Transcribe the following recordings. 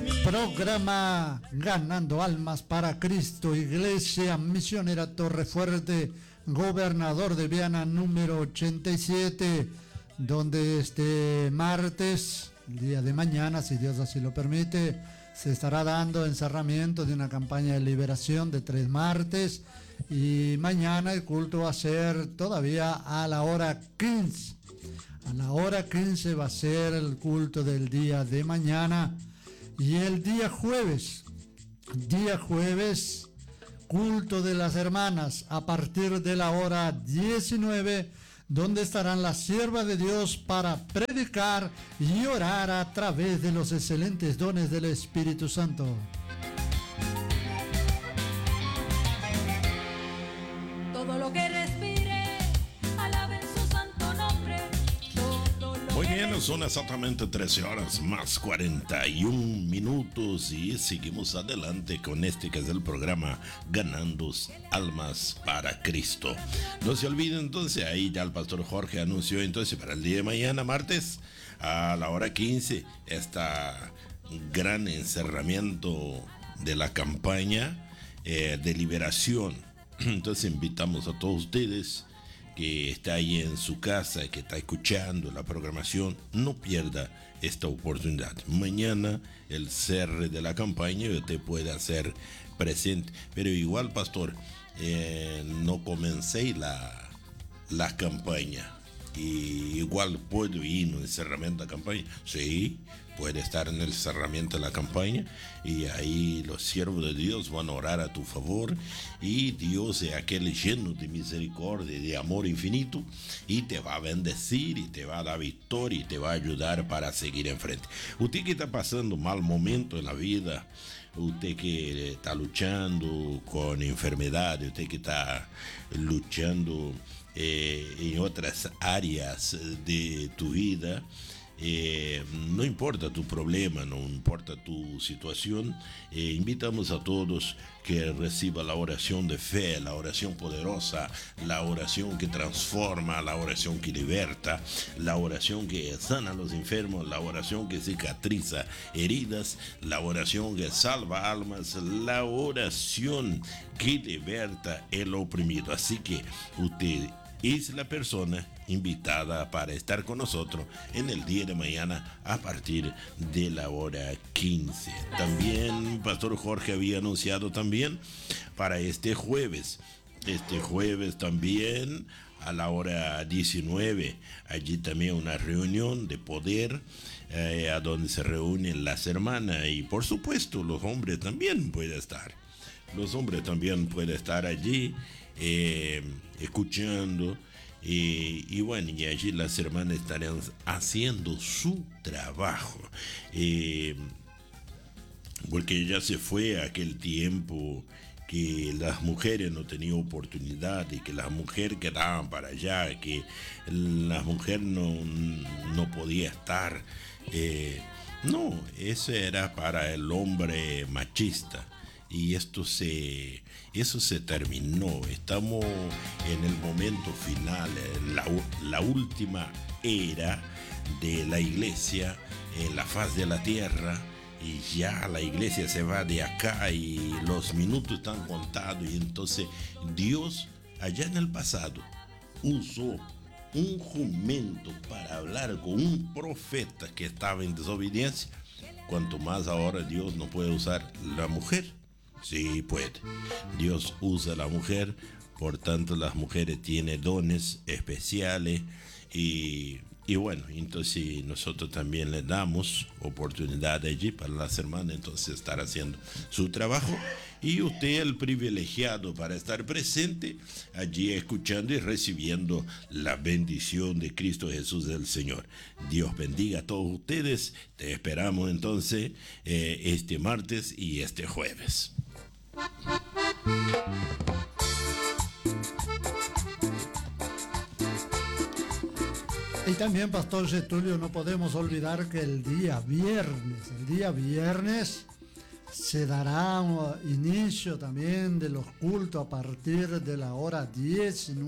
Programa Ganando Almas para Cristo, Iglesia Misionera Torrefuerte, Gobernador de Viana número 87, donde este martes, el día de mañana, si Dios así lo permite, se estará dando encerramiento de una campaña de liberación de 3 martes, y mañana el culto va a ser todavía a la hora 15. A la hora 15 va a ser el culto del día de mañana. Y el día jueves, culto de las hermanas a partir de la hora 19, donde estarán las siervas de Dios para predicar y orar a través de los excelentes dones del Espíritu Santo. Todo lo que respire, alaben su santo nombre. Muy bien, son exactamente 13 horas más 41 minutos y seguimos adelante con este que es el programa Ganando Almas para Cristo. No se olviden entonces, ahí ya el pastor Jorge anunció entonces para el día de mañana, martes, a la hora 15, esta gran encerramiento de la campaña de liberación. Entonces invitamos a todos ustedes que está ahí en su casa, que está escuchando la programación, no pierda esta oportunidad. Mañana el cierre de la campaña y usted puede hacer presente. Pero igual, pastor, no comencé la campaña. Y igual puedo ir en el cerramiento de la campaña. Sí, puede estar en el cerramiento de la campaña y ahí los siervos de Dios van a orar a tu favor y Dios es aquel lleno de misericordia y de amor infinito y te va a bendecir y te va a dar victoria y te va a ayudar para seguir enfrente. Usted que está pasando un mal momento en la vida, usted que está luchando con enfermedades, usted que está luchando en otras áreas de tu vida, no importa tu problema, no importa tu situación, invitamos a todos que reciban la oración de fe, la oración poderosa, la oración que transforma, la oración que liberta, la oración que sana a los enfermos, la oración que cicatriza heridas, la oración que salva almas, la oración que liberta el oprimido. Así que usted es la persona invitada para estar con nosotros en el día de mañana a partir de la hora 15. También Pastor Jorge había anunciado también para este jueves también a la hora 19, allí también una reunión de poder a donde se reúnen las hermanas y por supuesto los hombres también pueden estar. Los hombres también pueden estar allí escuchando y bueno, y allí las hermanas estarán haciendo su trabajo, porque ya se fue aquel tiempo que las mujeres no tenían oportunidad y que las mujeres quedaban para allá, que la mujer no podía estar, no, eso era para el hombre machista. Y eso se terminó. Estamos en el momento final, en la última era de la iglesia en la faz de la tierra. Y ya la iglesia se va de acá y los minutos están contados. Y entonces Dios, allá en el pasado, usó un jumento para hablar con un profeta que estaba en desobediencia. Cuanto más ahora Dios no puede usar la mujer. Sí puede. Dios usa a la mujer, por tanto las mujeres tienen dones especiales y bueno, entonces nosotros también le damos oportunidad allí para las hermanas entonces estar haciendo su trabajo y usted el privilegiado para estar presente allí escuchando y recibiendo la bendición de Cristo Jesús el Señor. Dios bendiga a todos ustedes. Te esperamos entonces este martes y este jueves. Y también, Pastor Getulio, no podemos olvidar que el día viernes se dará inicio también de los cultos a partir de la hora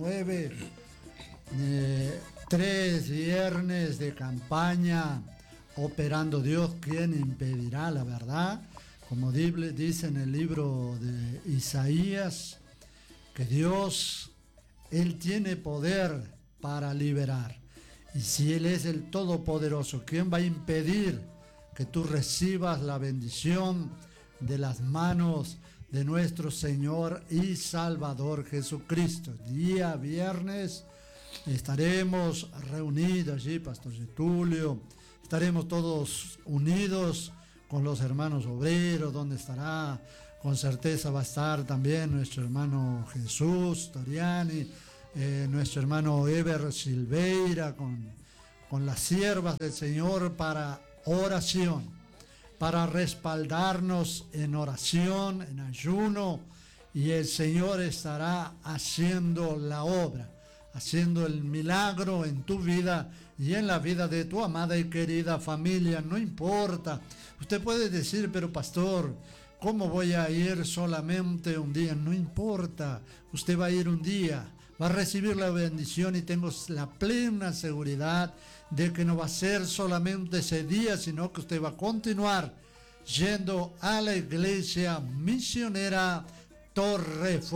19. 3 viernes de campaña operando Dios, ¿quién impedirá la verdad? Como dice en el libro de Isaías, que Dios, Él tiene poder para liberar. Y si Él es el Todopoderoso, ¿quién va a impedir que tú recibas la bendición de las manos de nuestro Señor y Salvador Jesucristo? Día viernes estaremos reunidos allí, Pastor Getulio, estaremos todos unidos con los hermanos obreros, donde estará, con certeza va a estar también nuestro hermano Jesús Toriani, nuestro hermano Eber Silveira, con las siervas del Señor para oración, para respaldarnos en oración, en ayuno, y el Señor estará haciendo la obra, haciendo el milagro en tu vida y en la vida de tu amada y querida familia. No importa, usted puede decir, pero pastor, ¿cómo voy a ir solamente un día? No importa, usted va a ir un día, va a recibir la bendición, y tengo la plena seguridad de que no va a ser solamente ese día, sino que usted va a continuar yendo a la iglesia misionera Torre Fuerte.